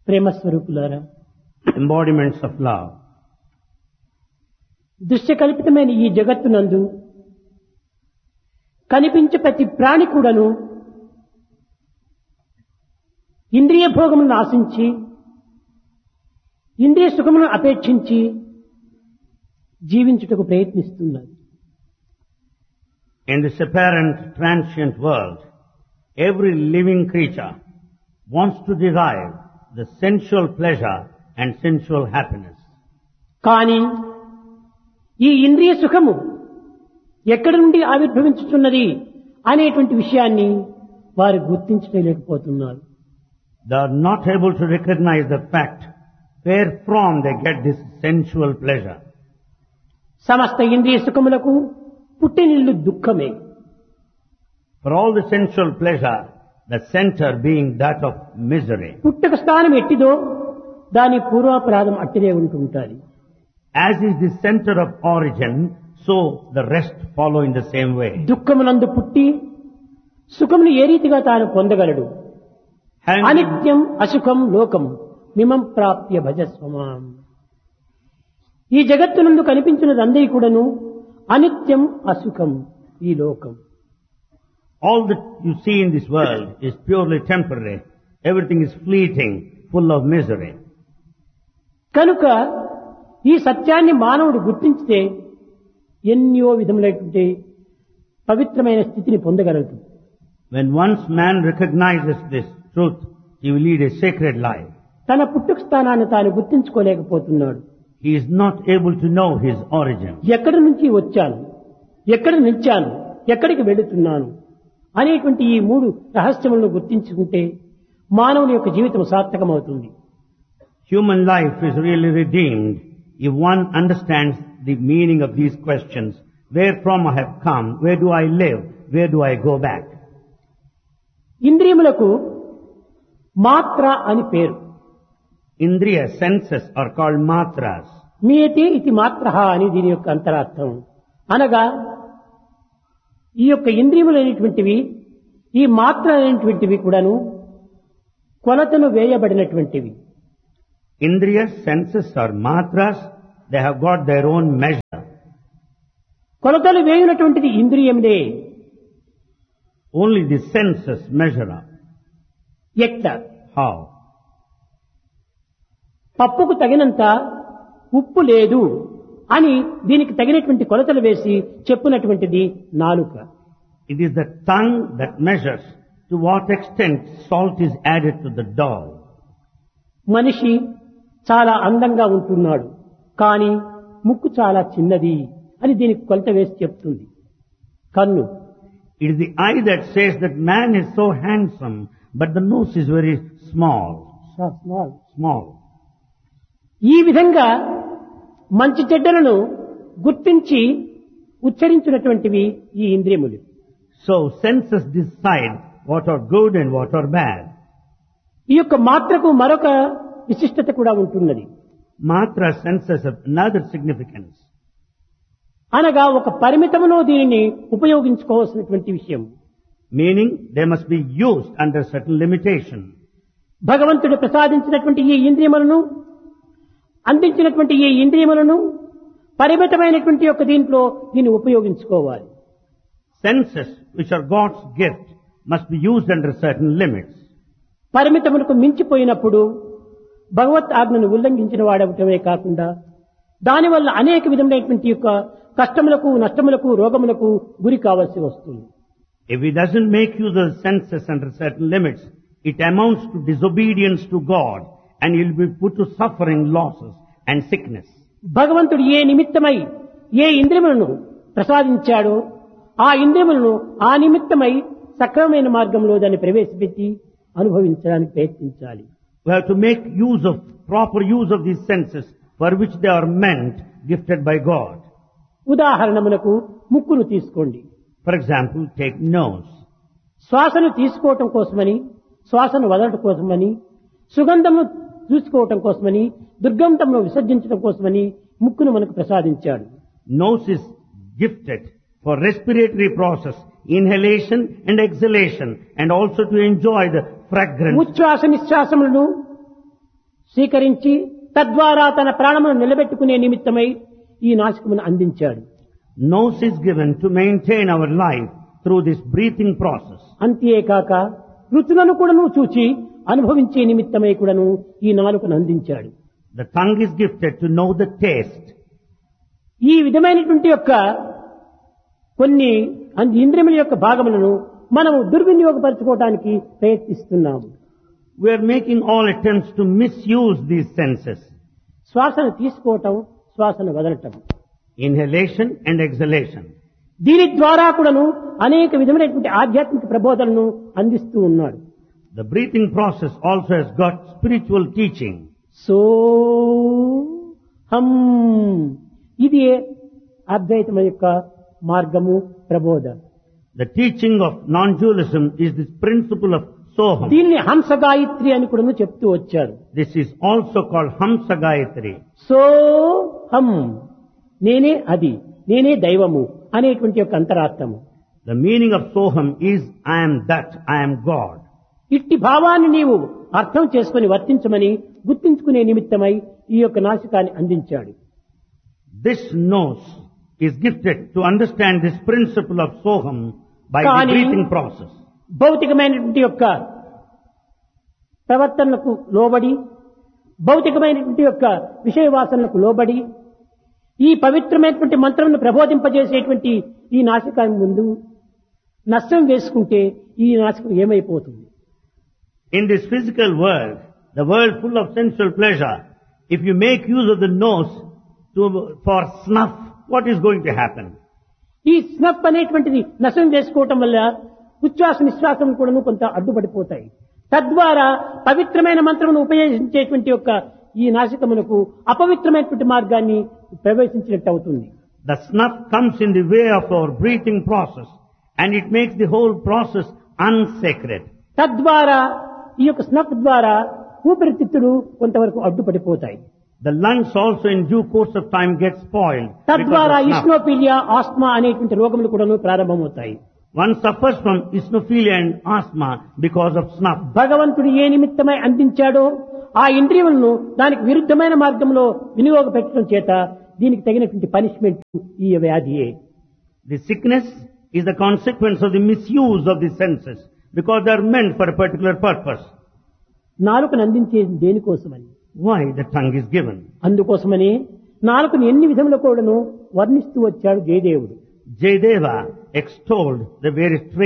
ప్రేమ స్వరూపులారా, embodiments of love. దృశ్య కల్పితమైన ఈ జగత్తునందు కనిపించే ప్రతి ప్రాణి కూడాను ఇంద్రియ భోగములను ఆశించి, ఇంద్రియ సుఖములను అపేక్షించి జీవించుటకు ప్రయత్నిస్తున్నారు. In this apparent transient world, every living creature wants to derive the sensual pleasure and sensual happiness. కానీ ఈ ఇంద్రియ సుఖము ఎక్కడి నుండి ఆవిర్భవించుతున్నది అనేటువంటి విషయాన్ని వారు గుర్తించలేకపోతున్నారు. They are not able to recognize the fact where from they get this sensual pleasure. సమస్త ఇంద్రియ సుఖములకు పుట్టినిల్లు దుఃఖమే. For all the sensual pleasure, the center being that of misery. పుట్టుక స్థానం ఎట్టిదో దాని పూర్వాపరాధం అట్టిదే ఉంటుంటారు. As is the center of origin, so the rest follow in the same way. దుఃఖమునందు పుట్టి సుఖమును ఏ రీతిగా తాను పొందగలడు? అనిత్యం అసుఖం లోకం మిమం ప్రాప్య భజస్వమాం. ఈ జగత్తునందు కనిపించినది అందరి కూడాను అనిత్యం అసుఖం ఈ లోకం. All that you see in this world is purely temporary. Everything is fleeting, full of misery. కనుక ఈ సత్యాన్ని మానవుడు గుర్తించితే ఎన్నో విధములైనటువంటి పవిత్రమైన స్థితిని పొందగలడు. When once man recognizes this truth, he will lead a sacred life. తన పుట్టుక స్థానాన్ని తాను గుర్తించుకోలేకపోతున్నాడు. He is not able to know his origin. ఎక్కడి నుంచి వచ్చాను, ఎక్కడ నిలిచాను, ఎక్కడికి వెళుతున్నాను అనేటువంటి ఈ మూడు రహస్యములను గుర్తించుకుంటే మానవుని యొక్క జీవితం సార్థకమవుతుంది. Human life is really redeemed if one understands the meaning of these questions. Where from I have come, where do I live, where do I go back? ఇంద్రియములకు మాత్ర అని పేరు. Indriya senses are called matras. మీయతే ఇది మాత్రః అని దీని యొక్క అంతరార్థం. అనగా ఈ యొక్క ఇంద్రియములు అనేటువంటివి, ఈ మాత్ర అనేటువంటివి కూడాను కొలతను వేయబడినటువంటివి. Indriya senses are matras. They have got their own measure. కొలతలు వేయునటువంటిది ఇంద్రియములే. Only the senses measure up. ఎట్లా? How? పప్పుకు తగినంత ఉప్పు లేదు అని దీనికి తగినటువంటి కొలతలు వేసి చెప్పునటువంటిది నాలుక. It is the tongue that measures to what extent salt is added to the dough. మనిషి చాలా అందంగా ఉంటున్నాడు, కానీ ముక్కు చాలా చిన్నది అని దీనికి కొలత వేసి చెప్తుంది కన్ను. It is the eye that says that man is so handsome, but the nose is very small. Small. ఈ విధంగా మంచి చెడ్డలను గుర్తించి ఉచ్చరించినటువంటివి ఈ ఇంద్రియములు. So senses decide what are good and what are bad. ఈ యొక్క మాత్రకు మరొక విశిష్టత కూడా ఉంటున్నది. Matra senses have another significance. అనగా ఒక పరిమితములో దీనిని ఉపయోగించుకోవాల్సినటువంటి విషయం. Meaning they must be used under certain limitation. భగవంతుడు ప్రసాదించినటువంటి ఈ ఇంద్రియములను, అందించినటువంటి ఈ ఇంద్రియములను పరిమితమైనటువంటి యొక్క దీంట్లో దీన్ని ఉపయోగించుకోవాలి. Senses, which are God's gift, must be used under certain limits. పరిమితములకు మించిపోయినప్పుడు భగవత్ ఆజ్ఞను ఉల్లంఘించిన వాడవటమే కాకుండా దానివల్ల అనేక విధమైనటువంటి యొక్క కష్టములకు, నష్టములకు, రోగములకు గురి కావాల్సి వస్తుంది. If he doesn't make use of the senses under certain limits, it amounts to disobedience to God, and he will be put to suffering, losses and sickness. భగవంతుడు ఏ నిమిత్తమై ఏ ఇంద్రియములను ప్రసాదించాడో ఆ ఇంద్రియములను ఆ నిమిత్తమై సక్రమమైన మార్గంలో దాన్ని ప్రవేశపెట్టి అనుభవించడానికి ప్రయత్నించాలి. We have to make use of, proper use of these senses for which they are meant, gifted by God. ఉదాహరణములకు ముక్కును తీసుకోండి. For example, take nose. శ్వాసను తీసుకోవటం కోసమని, శ్వాసను వదలటం కోసమని, సుగంధమును చూసుకోవటం కోసమని, దుర్గంధమును విసర్జించడం కోసమని ముక్కును మనకు ప్రసాదించాడు. Nose is gifted for respiratory process, inhalation and exhalation, and also to enjoy the fragrance. ఉచ్ఛ్వాస నిశ్వాసములను స్వీకరించి తద్వారా తన ప్రాణమును నిలబెట్టుకునే నిమిత్తమై ఈ నాసికమును అందించాడు. Nose is given to maintain our life through this breathing process. అంతేకాక రుచులను కూడాను చూచి అనుభవించే నిమిత్తమై కూడాను ఈ నాలుకను అందించాడు. The tongue is gifted to know the taste. ఈ విధమైనటువంటి యొక్క కొన్ని ఇంద్రియముల యొక్క భాగములను మనము దుర్వినియోగపరచుకోవడానికి ప్రయత్నిస్తున్నాము. We are making all attempts to misuse these senses. శ్వాసను తీసుకోవటం, శ్వాసను వదలటం, Inhalation and exhalation. దీని ద్వారా కూడాను అనేక విధమైనటువంటి ఆధ్యాత్మిక ప్రబోధనను అందిస్తూ ఉన్నాడు. The breathing process also has got spiritual teaching. So హం, ఇది అద్వైతం యొక్క మార్గము ప్రబోధ. The teaching of non-dualism is this principle of Soham. దీన్ని హంస గాయత్రి అని కూడా చెప్తూ వచ్చారు. This is also called Hamsa Gayatri. So హం, నేనే అది, నేనే దైవము అనేటువంటి యొక్క అంతరార్థము. The meaning of Soham is I am that, I am God. ఇట్టి భావాన్ని నీవు అర్థం చేసుకుని వర్తించమని గుర్తించుకునే నిమిత్తమై ఈ యొక్క నాసికాన్ని అందించాడు. This nose is gifted to understand this principle of Soham by the Kani- breathing process. భౌతికమైనటువంటి యొక్క ప్రవర్తనకు లోబడి, భౌతికమైనటువంటి యొక్క విషయ వాసనలకు లోబడి ఈ పవిత్రమైనటువంటి మంత్రమును ప్రబోధింపజేసేటువంటి ఈ నాసికాన్ని ముందు నష్టం వేసుకుంటే ఈ నాసికం ఏమైపోతుంది? In this physical world, the world full of sensual pleasure, if you make use of the nose for snuff, what is going to happen? ఈ స్నఫ్ అనేటువంటిది నష్టం వేసుకోవటం వల్ల ఉచ్ఛ్వాస నిశ్వాసం కూడా కొంత అడ్డుపడిపోతాయి. తద్వారా పవిత్రమైన మంత్రమును ఉపయోగించేటువంటి యొక్క ఈ నాసికమునకు అపవిత్రమైనటువంటి మార్గాన్ని ప్రవేశించినట్టు అవుతుంది. The snuff comes in the way of our breathing process and it makes the whole process unsacred. తద్వారా ఈ యొక్క స్నఫ్ ద్వారా ఊపిరితిత్తులు కొంతవరకు అడ్డుపడిపోతాయి. The lungs also in due course of time get spoiled. తద్వారా because of snuff. ఇస్నోఫీలియా, ఆస్మా అనేటువంటి రోగములు కూడా ప్రారంభమవుతాయి. One suffers from eosinophilia and asthma because of snuff. భగవంతుడు ఏ నిమిత్తమై అందించాడో ఆ ఇంద్రియములను దానికి విరుద్ధమైన మార్గంలో వినియోగపెట్టడం చేత దీనికి తగినటువంటి పనిష్మెంట్ ఈ వ్యాధియే. The sickness is the consequence of the misuse of the senses because they are meant for a particular purpose. నాలుకను అందించేది దేనికోసమని? Why the tongue is given? అందుకోసమని నాలుకను ఎన్ని విధముల కూడాను వర్ణిస్తూ వచ్చాడు జయదేవుడు. Jayadeva extolled the various traits